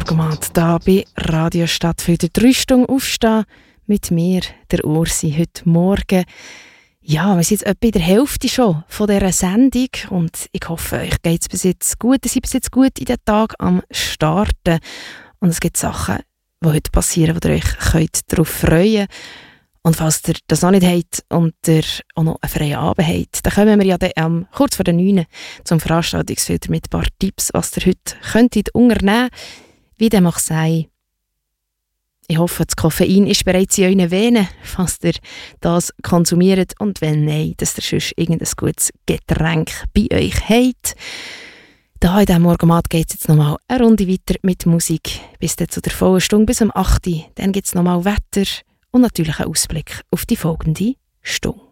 Morgenmat hier bei Radio Stadtfilter. 3 Stunden aufstehen mit mir, der Ursi, heute Morgen. Ja, wir sind jetzt etwa in der Hälfte schon von dieser Sendung und ich hoffe, euch geht es bis jetzt gut. Ihr seid bis jetzt gut in den Tag am Starten und es gibt Sachen, die heute passieren, wo ihr euch darauf freuen könnt. Und falls ihr das noch nicht habt und ihr auch noch einen freien Abend habt, dann kommen wir ja dann, kurz vor der 9 zum Veranstaltungsfilter mit ein paar Tipps, was ihr heute könntet unternehmen. Wie dem auch sei. Ich hoffe, das Koffein ist bereits in euren Venen, falls ihr das konsumiert. Und wenn nein, dass ihr sonst irgendein gutes Getränk bei euch habt. Da in diesem Morgenmat geht es jetzt nochmal eine Runde weiter mit Musik. Bis dann zu der vollen Stunde, bis um 8 Uhr. Dann gibt es nochmal Wetter und natürlich einen Ausblick auf die folgende Stunde.